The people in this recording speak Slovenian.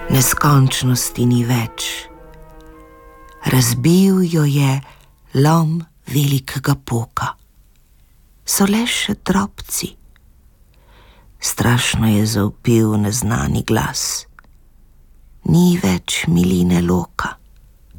Neskončnosti ni več. Razbil jo je lom velikega poka. So le še drobci. Strašno je zavpil neznani glas. Ni več miline Loka.